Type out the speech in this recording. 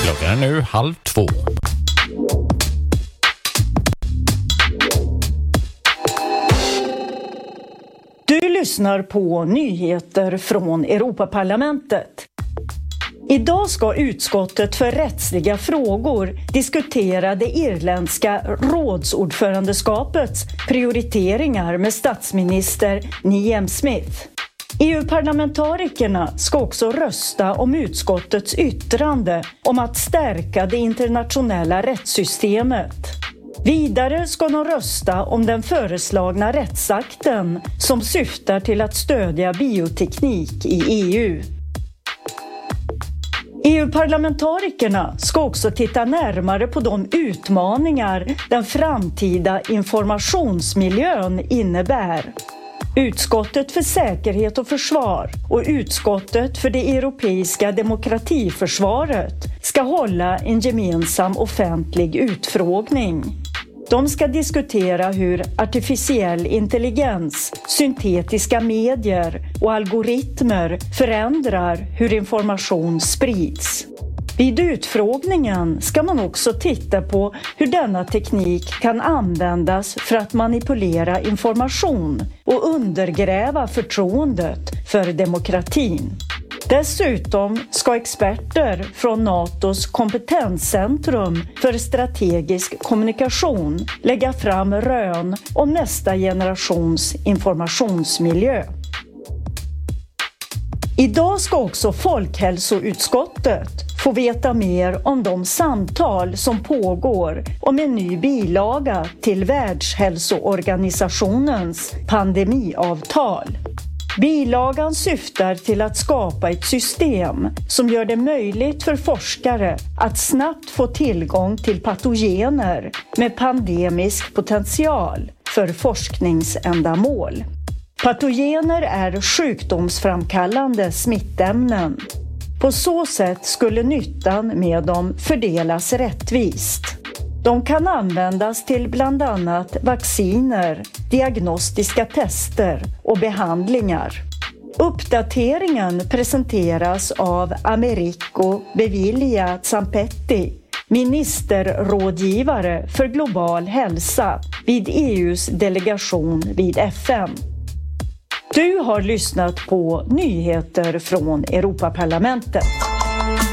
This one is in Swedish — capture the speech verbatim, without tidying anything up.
Klockan är nu halv två. Du lyssnar på nyheter från Europaparlamentet. Idag ska utskottet för rättsliga frågor diskutera det irländska rådsordförandeskapets prioriteringar med statsminister Liam Smith. E U-parlamentarikerna ska också rösta om utskottets yttrande om att stärka det internationella rättssystemet. Vidare ska de rösta om den föreslagna rättsakten som syftar till att stödja bioteknik i E U. E U-parlamentarikerna ska också titta närmare på de utmaningar den framtida informationsmiljön innebär. Utskottet för säkerhet och försvar och utskottet för det europeiska demokratiförsvaret ska hålla en gemensam offentlig utfrågning. De ska diskutera hur artificiell intelligens, syntetiska medier och algoritmer förändrar hur information sprids. Vid utfrågningen ska man också titta på hur denna teknik kan användas för att manipulera information och undergräva förtroendet för demokratin. Dessutom ska experter från NATOs kompetenscentrum för strategisk kommunikation lägga fram rön om nästa generations informationsmiljö. Idag ska också Folkhälsoutskottet få veta mer om de samtal som pågår om en ny bilaga till Världshälsoorganisationens pandemiavtal. Bilagan syftar till att skapa ett system som gör det möjligt för forskare att snabbt få tillgång till patogener med pandemisk potential för forskningsändamål. Patogener är sjukdomsframkallande smittämnen. På så sätt skulle nyttan med dem fördelas rättvist. De kan användas till bland annat vacciner, diagnostiska tester och behandlingar. Uppdateringen presenteras av Americo Bevilja Zampetti, ministerrådgivare för global hälsa vid E U:s delegation vid F N. Du har lyssnat på nyheter från Europaparlamentet.